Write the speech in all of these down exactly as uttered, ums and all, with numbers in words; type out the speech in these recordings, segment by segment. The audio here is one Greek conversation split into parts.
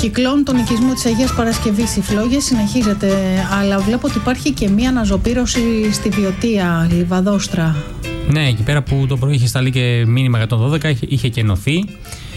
Κυκλώνουν τον οικισμό της Αγίας Παρασκευής οι φλόγες, συνεχίζεται, αλλά βλέπω ότι υπάρχει και μία αναζωπήρωση στη Βιωτία, Λιβαδόστρα. Ναι, εκεί πέρα που το πρωί είχε σταλεί και μήνυμα εκατόν δώδεκα, είχε, είχε κενωθεί.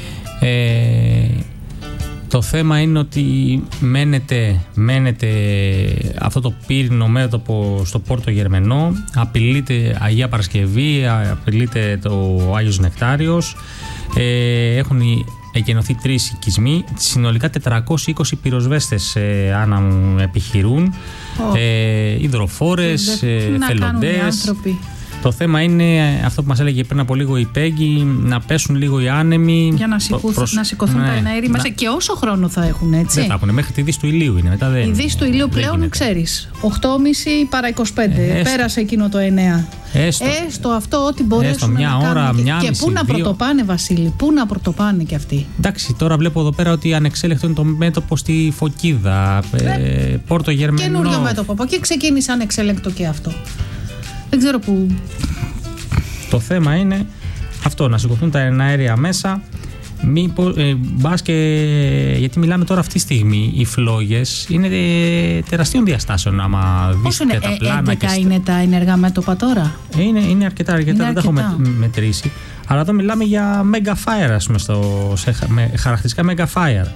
Ε, το θέμα είναι ότι μένεται, μένεται αυτό το πύρινο μέτωπο στο Πόρτο Γερμενό, απειλείται Αγία Παρασκευή, απειλείται το Άγιος Νεκτάριος, ε, έχουν εκενωθεί τρεις οικισμοί, συνολικά τετρακόσιοι είκοσι πυροσβέστες ε, Άννα μου επιχειρούν, oh. ε, υδροφόρες, ε, θελοντές. Το θέμα είναι αυτό που μας έλεγε πριν από λίγο η Πέγγι, να πέσουν λίγο οι άνεμοι. Για να, σηκωθ, προς... να σηκωθούν ναι, τα εναέρια μέσα. Και όσο χρόνο θα έχουν, έτσι. Δεν θα έχουν, μέχρι τη δύση του ηλίου είναι. Μετά δεν, η δύση του ηλίου πλέον, ξέρεις, οκτώ και μισή παρά είκοσι πέντε. Ε, πέρασε εκείνο το εννέα. Έστω, έστω αυτό, ό,τι μπορέσουν μια να ώρα, κάνουν. Μια και μισή, πού να δύο. πρωτοπάνε, Βασίλη, πού να πρωτοπάνε κι αυτοί. Εντάξει, τώρα βλέπω εδώ πέρα ότι ανεξέλεκτο είναι το μέτωπο στη Φωκίδα, ε, Πόρτο Γερμενό. Καινούριο μέτωπο. Από εκεί ξεκίνησε ανεξέλεκτο και αυτό. Δεν ξέρω πού. Το θέμα είναι αυτό, να σηκωθούν τα εναέρια μέσα. Μήπως, ε, μπας και, γιατί μιλάμε τώρα αυτή τη στιγμή, οι φλόγες είναι ε, τεραστίων διαστάσεων. Άμα δεις και τα πλάνα. έντεκα και είναι τα ενεργά μέτωπα τώρα. Είναι, είναι αρκετά, αρκετά είναι δεν αρκετά. τα έχω με, μετρήσει. Αλλά εδώ μιλάμε για mega fire, ας πούμε, στο, σε, με, χαρακτηριστικά mega fire.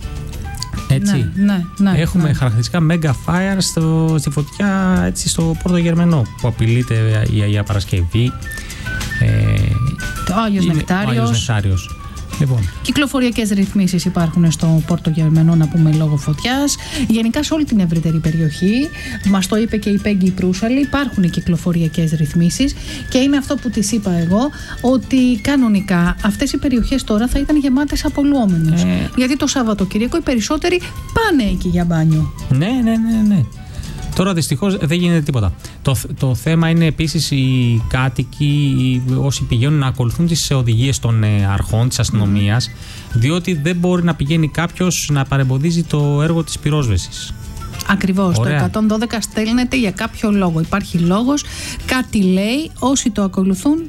Έτσι. Ναι, ναι, ναι, Έχουμε ναι. χαρακτηριστικά mega fire στο, στη φωτιά, έτσι, στο Πόρτο Γερμενό, που απειλείται η Αγία Παρασκευή. Ε, το Άγιος Νεκτάριος. Λοιπόν. Κυκλοφοριακές ρυθμίσεις υπάρχουν στο Πόρτο Γερμενό, να πούμε, λόγω φωτιάς. Γενικά σε όλη την ευρύτερη περιοχή. Μας το είπε και η Πέγγι Προύσαλη. Υπάρχουν κυκλοφοριακές ρυθμίσεις και είναι αυτό που της είπα εγώ, ότι κανονικά αυτές οι περιοχές τώρα θα ήταν γεμάτες απολυόμενους. Ε... Γιατί το Σαββατοκύριακο οι περισσότεροι πάνε εκεί για μπάνιο. Ναι, ναι, ναι, ναι. Τώρα δυστυχώς δεν γίνεται τίποτα. Το, το θέμα είναι επίσης οι κάτοικοι, οι, όσοι πηγαίνουν να ακολουθούν τις οδηγίες των ε, αρχών, της αστυνομίας, mm. διότι δεν μπορεί να πηγαίνει κάποιος να παρεμποδίζει το έργο της πυρόσβεσης. Ακριβώς. Ωραία. Το εκατόν δώδεκα στέλνεται για κάποιο λόγο. Υπάρχει λόγος, κάτι λέει, όσοι το ακολουθούν,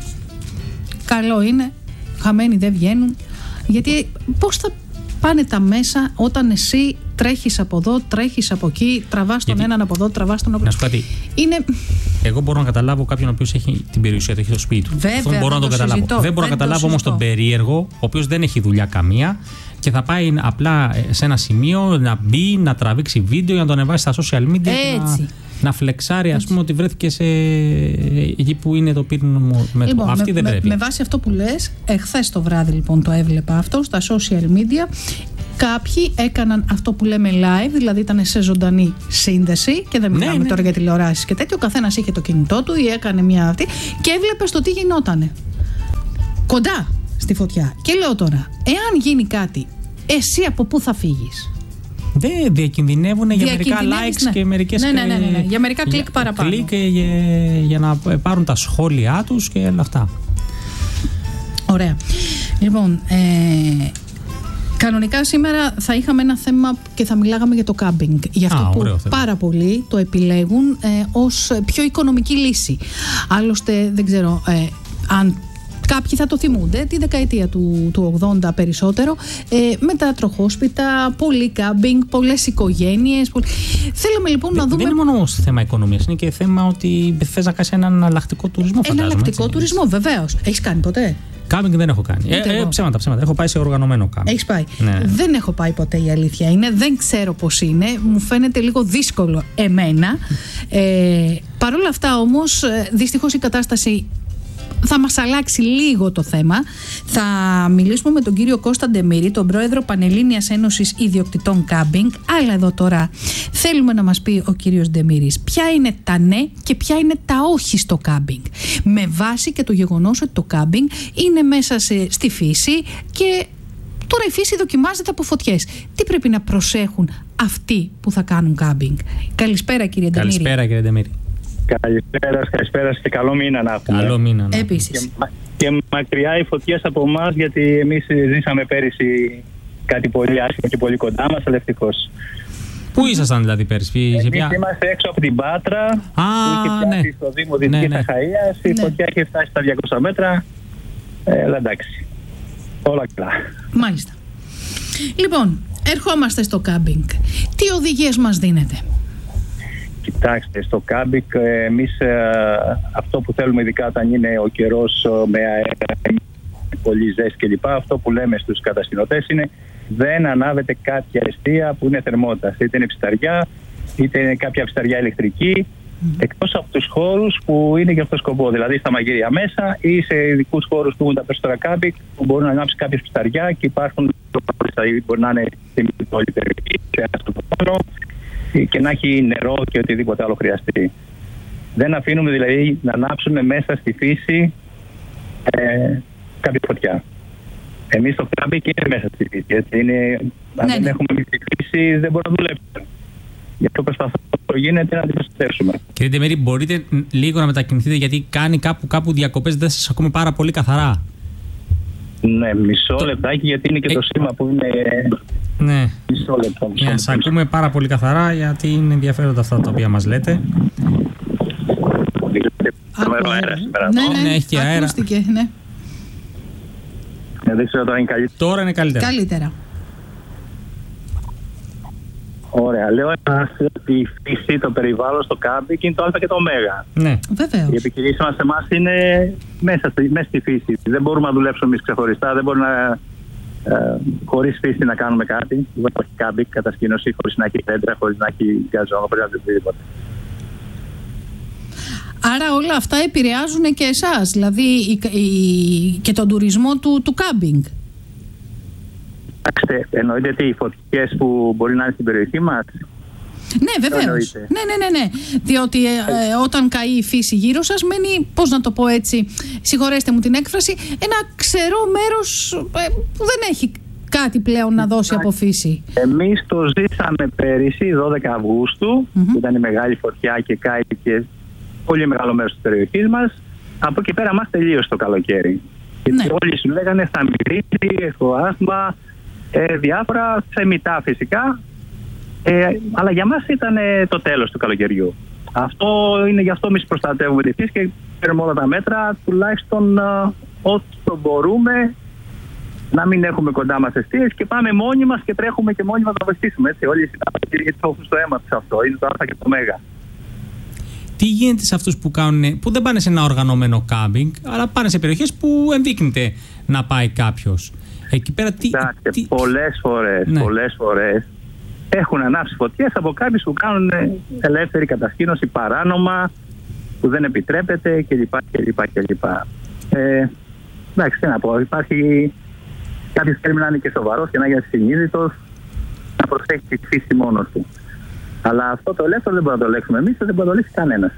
καλό είναι, χαμένοι δεν βγαίνουν. Γιατί πώς θα πάνε τα μέσα όταν εσύ τρέχεις από εδώ, τρέχεις από εκεί, τραβάς τον έναν από εδώ, τραβάς τον από εκεί. Να σου κάτι. Είναι... Εγώ μπορώ να καταλάβω κάποιον ο οποίος έχει την περιουσία του, έχει το σπίτι του. Βέβαια, αυτό μπορώ να το, το καταλάβω. Συζητώ. Δεν μπορώ να καταλάβω όμως τον περίεργο, ο οποίος δεν έχει δουλειά καμία και θα πάει απλά σε ένα σημείο να μπει, να τραβήξει βίντεο για να το ανεβάσει στα social media. Έτσι. Να, να φλεξάρει, ας πούμε, ότι βρέθηκε σε... εκεί που είναι το πύρινο μέτωπο. Λοιπόν, Αυτή με, δεν πρέπει. Με, με βάση αυτό που λες, εχθές το βράδυ λοιπόν το έβλεπα αυτό στα social media. Κάποιοι έκαναν αυτό που λέμε live, δηλαδή ήταν σε ζωντανή σύνδεση και δεν μιλάμε ναι, ναι. τώρα για τηλεοράσεις και τέτοιο. Ο καθένας είχε το κινητό του ή έκανε μια αυτή και έβλεπε το τι γινότανε κοντά στη φωτιά. Και λέω τώρα, εάν γίνει κάτι, εσύ από πού θα φύγεις? Δεν διακινδυνεύουν για μερικά likes ναι. και μερικές ναι, ναι, ναι, ναι, ναι. Για μερικά κλικ παραπάνω. Κλικ για, για να πάρουν τα σχόλιά τους και όλα αυτά. Ωραία. Λοιπόν, ε, κανονικά σήμερα θα είχαμε ένα θέμα και θα μιλάγαμε για το κάμπινγκ. Για αυτό Α, που πάρα πολλοί το επιλέγουν ε, ως πιο οικονομική λύση. Άλλωστε δεν ξέρω ε, αν κάποιοι θα το θυμούνται τη δεκαετία του, του ογδόντα περισσότερο, ε, με τα τροχόσπιτα, πολύ κάμπινγκ, πολλές οικογένειες. Πολλ... Θέλαμε λοιπόν να δούμε. Δεν είναι μόνο θέμα οικονομίας, είναι και θέμα ότι θες να κάνεις έναν εναλλακτικό τουρισμό. Ένα εναλλακτικό τουρισμό, βεβαίως. Έχεις κάνει ποτέ? Κάμπινγκ δεν έχω κάνει. Ε, ε, ψέματα, ψέματα. Έχω πάει σε οργανωμένο κάμπινγκ. Έχεις πάει. Ναι. Δεν έχω πάει ποτέ, η αλήθεια είναι. Δεν ξέρω πώς είναι. Μου φαίνεται λίγο δύσκολο εμένα. Ε, Παρ' όλα αυτά όμως, δυστυχώς η κατάσταση θα μας αλλάξει λίγο το θέμα. Θα μιλήσουμε με τον κύριο Κώστα Ντεμήρη, τον πρόεδρο Πανελλήνιας Ένωσης Ιδιοκτητών Κάμπινγκ. Αλλά εδώ τώρα θέλουμε να μας πει ο κύριος Ντεμήρης ποια είναι τα ναι και ποια είναι τα όχι στο κάμπινγκ. Με βάση και το γεγονός ότι το κάμπινγκ είναι μέσα σε, στη φύση και τώρα η φύση δοκιμάζεται από φωτιές. Τι πρέπει να προσέχουν αυτοί που θα κάνουν κάμπινγκ? Καλησπέρα κύριε Ντεμήρη. Καλησπέρα κύριε Ντεμήρη. Καλησπέρα, καλησπέρα και καλό μήνα να έχουμε. Καλό μήνα. Ναι. Επίσης. Και, και μακριά οι φωτιές από εμάς, γιατί εμείς ζήσαμε πέρυσι κάτι πολύ άσχημο και πολύ κοντά μας, αλλά ευτυχώς. Πού ήσασταν δηλαδή πέρυσι? Εμείς ποια... είμαστε έξω από την Πάτρα, Α, που είχε πιάσει ναι. στο Δήμο Δυτικής ναι, ναι. Αχαΐας. Η ναι. φωτιά είχε φτάσει στα διακόσια μέτρα. Ε, αλλά εντάξει, όλα καλά. Μάλιστα. Λοιπόν, ερχόμαστε στο κάμπινγκ. Τι οδηγίες μας δίνετε? Κοιτάξτε, στο κάμπινγκ εμείς αυτό που θέλουμε, ειδικά όταν είναι ο καιρός με αέρα, πολύ ζέστη κλπ, αυτό που λέμε στους κατασκηνωτές είναι δεν ανάβετε κάποια εστία που είναι θερμότητα. Είτε είναι ψηταριά, είτε είναι κάποια ψηταριά ηλεκτρική, mm. εκτός από τους χώρους που είναι για αυτό το σκοπό. Δηλαδή στα μαγειρία μέσα ή σε ειδικούς χώρους που έχουν τα περισσότερα κάμπινγκ που μπορούν να ανάψει κάποια ψηταριά και υπάρχουν, μπορεί να είναι στην όλη περιοχή, σε ένα στο πάνω, και να έχει νερό και οτιδήποτε άλλο χρειαστεί. Δεν αφήνουμε δηλαδή να ανάψουμε μέσα στη φύση ε, κάποια φωτιά. Εμείς το κάμπινγκ είναι μέσα στη φύση. Έτσι. Είναι, αν ναι, δεν ναι. έχουμε εμείς τη φύση, δεν μπορούμε να δουλέψουμε. Γι' αυτό προσπαθούμε όσο γίνεται να την προστατεύσουμε. Κύριε Ντεμέρη, μπορείτε λίγο να μετακινηθείτε, γιατί κάνει κάπου, κάπου διακοπές, δεν σας ακούμε πάρα πολύ καθαρά. Ναι, μισό το... λεπτάκι, γιατί είναι και ε... το σήμα που είναι. Ναι. Μισό λεπτό. Μισό ναι, σας ακούμε πάρα πολύ καθαρά, γιατί είναι ενδιαφέροντα αυτά τα οποία μας λέτε. Αέρα σήμερα. Ναι, ναι, ναι, έχει και αέρα. Ακούστηκε, ναι. Δεν ξέρω τώρα είναι καλύτερα. Τώρα είναι καλύτερα. Καλύτερα. Ωραία. Λέω ότι η φύση, το περιβάλλον στο κάμπινγκ είναι το Α και το Ω. Ναι. Βεβαίως. Η επιχειρήση μας σε εμάς είναι μέσα στη, μέσα στη φύση. Δεν μπορούμε να δουλέψουμε εμείς ξεχωριστά. Δεν μπορούμε να, ε, χωρίς φύση να κάνουμε κάτι. Δεν υπάρχει κάμπινγκ, κατασκήνωση, χωρίς να έχει δέντρα, χωρίς να έχει γκαζόνο, χωρίς να έχει οτιδήποτε. Άρα όλα αυτά επηρεάζουν και εσάς, δηλαδή η, η, και τον τουρισμό του, του κάμπινγκ. Κοιτάξτε, εννοείται ότι οι φωτιές που μπορεί να είναι στην περιοχή μας. Ναι, βεβαίως. Ναι, ναι, ναι, ναι. Διότι ε, ε, όταν καεί η φύση γύρω σας, μένει, πώς να το πω έτσι, συγχωρέστε μου την έκφραση, ένα ξερό μέρος ε, που δεν έχει κάτι πλέον να δώσει από φύση. Εμείς το ζήσαμε πέρυσι, δώδεκα Αυγούστου, mm-hmm. που ήταν η μεγάλη φωτιά και κάηκε πολύ μεγάλο μέρος της περιοχής μας. Από εκεί πέρα μας τελείωσε το καλοκαίρι. Ναι. Και όλοι σου λέγανε θα μυρίζει, έχω άσθμα, ε, διάφορα θεμιτά φυσικά. Ε, αλλά για μας ήταν ε, το τέλος του καλοκαιριού. Αυτό είναι, γι' αυτό εμείς προστατεύουμε τη φύση και παίρνουμε όλα τα μέτρα, τουλάχιστον ε, όσο μπορούμε να μην έχουμε κοντά μας εστίες και πάμε μόνοι μας και τρέχουμε και μόνοι μας να βοηθήσουμε. Έτσι, όλοι οι συνάδελφοι έχουν στο αίμα τους αυτό. Είναι το Α και το Ω. Τι γίνεται σε αυτούς που, κάνουν, που δεν πάνε σε ένα οργανωμένο κάμπινγκ, αλλά πάνε σε περιοχές που ενδείκνυται να πάει κάποιος? Εκεί πέρα τι... Κοιτάξτε, τι... πολλές φορές, ναι. πολλές φορές έχουν ανάψει φωτιές από κάποιους που κάνουν ελεύθερη κατασκήνωση παράνομα, που δεν επιτρέπεται κλπ. κλπ, κλπ. Ε, εντάξει, τι να πω, υπάρχει κάποιος θέλει να είναι και σοβαρός και να είναι συνείδητος, να προσέχει τη φύση μόνος του. Αλλά αυτό το ελεύθερο δεν μπορούμε να το λέξουμε εμείς και δεν μπορεί να το λύσει κανένας.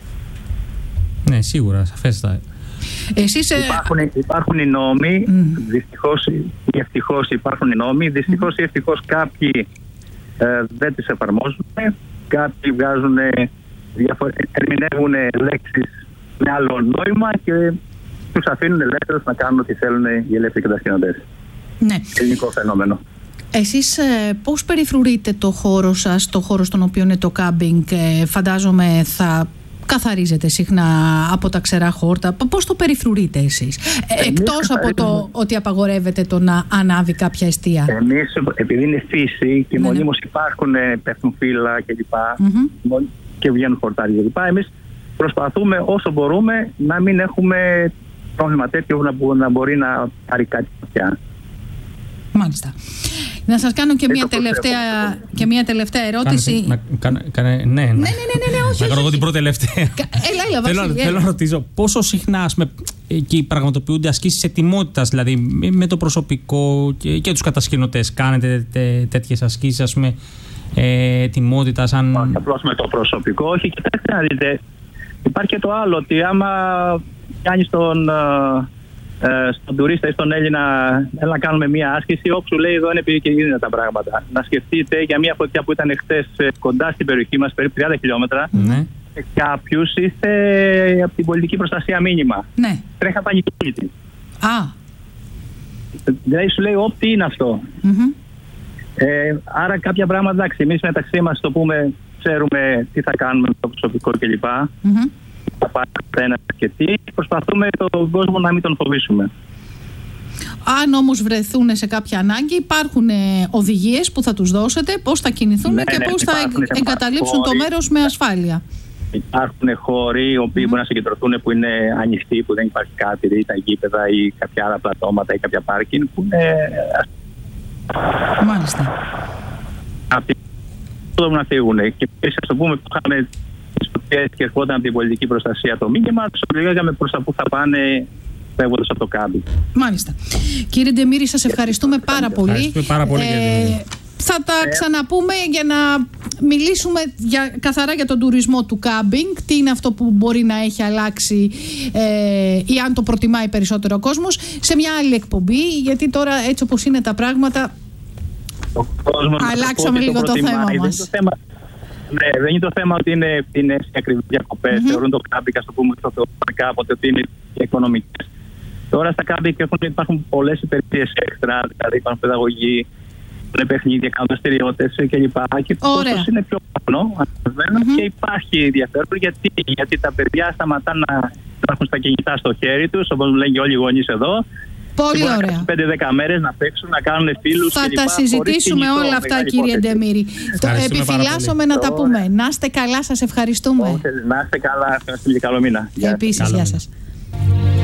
Ναι, σίγουρα, σαφέστατα. Εσείς, υπάρχουν, υπάρχουν οι νόμοι, mm. δυστυχώς ή ευτυχώς υπάρχουν οι νόμοι, δυστυχώς ή ευτυχώς κάποιοι ε, δεν τις εφαρμόζουν, κάποιοι βγάζουν, διαφορε... ερμηνεύουν λέξεις με άλλο νόημα και τους αφήνουν ελεύθερους να κάνουν ό,τι θέλουν οι ελεύθεροι κατασκηνωτές. Ναι. Ελληνικό φαινόμενο. Εσείς ε, πώς περιφρουρείτε το χώρο σας, το χώρο στον οποίο είναι το κάμπινγκ? Ε, φαντάζομαι θα καθαρίζετε συχνά από τα ξερά χόρτα. Πώς το περιφρουρείτε εσείς? Ε, εκτός από το ότι απαγορεύετε το να ανάβει κάποια εστία. Εμείς, επειδή είναι φύση και ναι, μονίμως ναι. υπάρχουν, πέφτουν φύλλα κλπ. Mm-hmm. Και βγαίνουν χορτάρια κλπ. Εμείς προσπαθούμε όσο μπορούμε να μην έχουμε πρόβλημα τέτοιο να, να μπορεί να πάρει κάτι πια. Μάλιστα. Να σας κάνω και μια, τελευταία, και μια τελευταία ερώτηση. Κάνε, κάνε, κάνε, ναι, ναι, ναι, ναι, ναι, ναι, ναι, όχι, να κάνω εγώ την πρώτη τελευταία. Έλα, έλα, Βασίλη, θέλω, έλα. θέλω να ρωτήσω πόσο συχνά πούμε, εκεί πραγματοποιούνται ασκήσεις ετοιμότητας, δηλαδή με το προσωπικό και, και τους κατασκηνωτές. Κάνετε τέ, τέτοιες ασκήσεις, ας πούμε, ε, ετοιμότητας? Αν... Όχι, απλώς με το προσωπικό. Όχι, κοιτάξτε να δείτε. Υπάρχει και το άλλο, ότι άμα κάνεις τον... Ε, στον τουρίστα ή στον Έλληνα, έλα να κάνουμε μία άσκηση, όπου σου λέει εδώ είναι επικίνδυνα τα πράγματα. Να σκεφτείτε για μία φωτιά που ήταν χτες κοντά στην περιοχή μας, περίπου τριάντα χιλιόμετρα, ναι. και κάποιους είστε από την πολιτική προστασία μήνυμα. Ναι. Τρέχα πανικόβλητη. Α. Δηλαδή σου λέει, όπ, τι είναι αυτό. Mm-hmm. Ε, άρα κάποια πράγματα, εντάξει, εμείς μεταξύ μας το πούμε, ξέρουμε τι θα κάνουμε με το προσωπικό κλπ. Mm-hmm. Θα πάρει ένα και τι, προσπαθούμε τον κόσμο να μην τον φοβήσουμε. Αν όμως βρεθούν σε κάποια ανάγκη, υπάρχουν οδηγίες που θα τους δώσετε, πώς θα κινηθούν ναι, και ναι, πώς θα εγκαταλείψουν το μέρος με ασφάλεια. Υπάρχουν χώροι οι οποίοι mm. μπορούν να συγκεντρωθούν που είναι ανοιχτοί, που δεν υπάρχει κάτι, δηλαδή τα γήπεδα ή κάποια άλλα πλατώματα ή κάποια πάρκινγκ που είναι. Μάλιστα. Αυτοί μπορούν να φύγουν. Και επίσης, ας το πούμε, που είχαμε τις φωτιές και ερχόταν από την πολιτική προστασία το μήνυμα, τους οδηγάγαμε προς τα που θα πάνε φεύγοντας από το κάμπινγκ. Μάλιστα. Κύριε Ντεμήρη, σας ευχαριστούμε πάρα πολύ. Ευχαριστούμε πάρα πολύ, ε, Θα τα ξαναπούμε για να μιλήσουμε για, καθαρά για τον τουρισμό του κάμπινγκ, τι είναι αυτό που μπορεί να έχει αλλάξει ε, ή αν το προτιμάει περισσότερο ο κόσμος, σε μια άλλη εκπομπή, γιατί τώρα έτσι όπως είναι τα πράγματα αλλάξαμε λίγο το, το θέμα μας. Το θέμα, ναι, δεν είναι το θέμα ότι είναι, είναι σε ακριβείς διακοπές, mm-hmm. θεωρούν το κάμπινγκ, ας το πούμε, κάποτε ότι είναι οικονομικές. Τώρα στα κάμπινγκ υπάρχουν πολλές υπηρεσίες έξτρα, δηλαδή υπάρχουν παιδαγωγοί, είναι παιχνίδια, κάνουν δραστηριότητες κλπ. Και το κόστος είναι πιο πάνω mm-hmm. και υπάρχει ενδιαφέρον γιατί, γιατί τα παιδιά σταματάνε να έχουν στα κινητά στο χέρι τους, όπως λένε και όλοι οι γονείς εδώ. Πολύ ωραία. πέντε δέκα μέρες να παίξουν, να κάνουν φίλους. Θα τα συζητήσουμε κινητό, όλα αυτά, κύριε Ντεμήρη. Επιφυλάσσομαι να τα πούμε. Να είστε καλά, σας ευχαριστούμε. Να είστε καλά, ευχαριστούμε και καλό μήνα. Επίσης, γεια σας.